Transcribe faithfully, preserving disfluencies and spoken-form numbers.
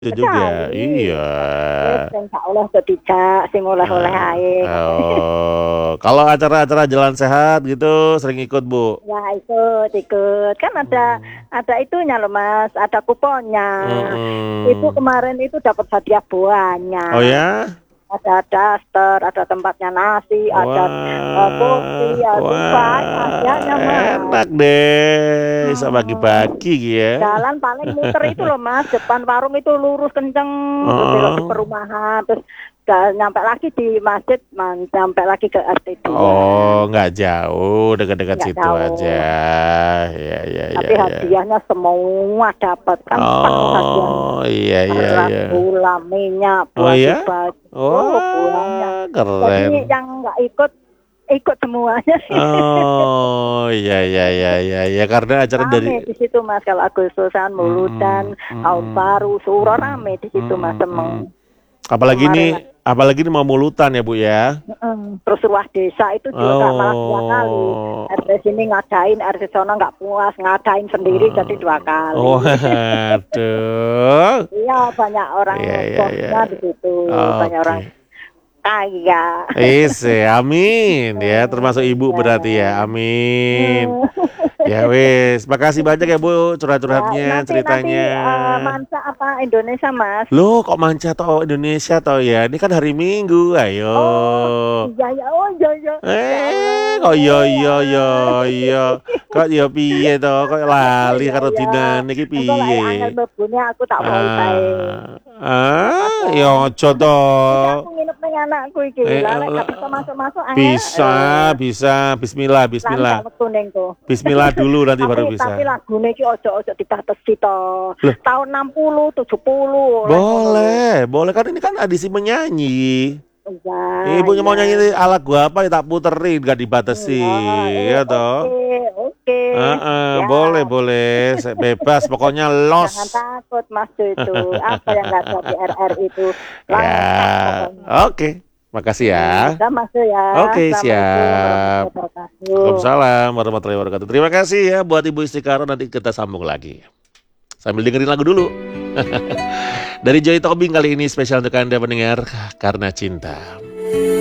Itu juga, Kejawi, iya. wis sing gak oleh do dijak, sing oleh-oleh Eee, ae. oh, kalau acara-acara jalan sehat gitu sering ikut, Bu? Ya ikut ikut, kan ada Mmm. ada itunya loh, Mas, ada kuponnya. Itu Mhm. kemarin itu dapat hadiah Oh banyak. ya? Ada daster, ada tempatnya nasi, ada, eee, Wah kursi, aduh banyak wah, hadiahnya, Mas. enak deh, bisa Mhm, bagi-bagi ya. jalan paling muter itu loh, Mas, depan warung itu lurus kenceng, terus belok ke Heeh. perumahan, terus ga nyampe lagi di masjid, man nyampe lagi ke RT dua. Oh, nggak jauh, dekat-dekat Nggak situ aja. jauh. Ya ya ya Tapi ya. hadiahnya semua dapat, kan penuh hadiahnya. Oh, iya iya Beras, iya. gula, minyak, Oh ya? baju-baju, oh banyak. Wah, Jadi keren. yang nggak ikut, ikut semuanya sih. Oh, iya iya iya iya iya, karena acara dari Rame di situ, Mas, kalau Agustusan, Mauludan, Mhm Tahun Baru, mhm Syuro, mhm rame di situ, Mas, mhm mhm. seneng. Apalagi Kemarin lah ini apalagi ini mau Mauludan ya, Bu, ya? Mhm, terus ruah desa itu juga malah dua kali. Oh. RT sini ngadain, RT sono nggak puas, ngadain sendiri jadi Eee, dua kali. waduh. Iya, banyak orang Iya iya iya. bosnya di situ, banyak Oke. orang kaya. Ise, amin ya, termasuk Eee, Ibu iya. berarti ya, amin. Mmm. Ya wis, makasih banyak ya, Bu, Ya, curhat-curhatnya, nanti nanti, ceritanya. eee, manca apa Indonesia, Mas? Loh, kok manca toh Indonesia toh ya? Ini kan hari Minggu, ayo. Oh, iya ya, oh iya iya, ya Eh, Allah, kok iya iya iya ah. iya, kok ya piye toh, kok lali Iya karo iya, dinane iki engko lek piye? angel mlebune aku tak voice ae. Ah, Gak ah, apa-apa. ya aja Iki aku toh. nginep ning anakku iki, Eh, lah lek ele gak bisa masuk-masuk angel, bisa eee bisa, bismillah lali bismillah. gak metu ning ko. Bismillah dulu nanti Tapi baru tapi bisa. lagune iki ojo ojo dibatesi to, Loh? tahun enam puluh, tujuh puluh oleh ngono lho. Boleh boleh, kan ini kan edisi menyanyi. Iya Ibunya iya. mau nyanyi lagu apa ya tak puterin, nggak dibatasi, Iya, eh, ya oke toh? oke, Heeh, boleh siap. boleh, se bebas pokoknya Jangan los. takut, Mas, itu, apa yang nggak ada di R R itu, Ya, lengkap pokoknya. oke, makasih ya. Ya, udah, Mas, ya. Oke, Assalamualaikum siap. warahmatullahi wabarakatuh. Waalaikumsalam warahmatullahi wabarakatuh. Terima kasih ya buat Ibu Istikharah, nanti kita sambung lagi. Sambil dengerin lagu dulu. Dari Joy Tobing kali ini spesial untuk Anda pendengar, Karena Cinta.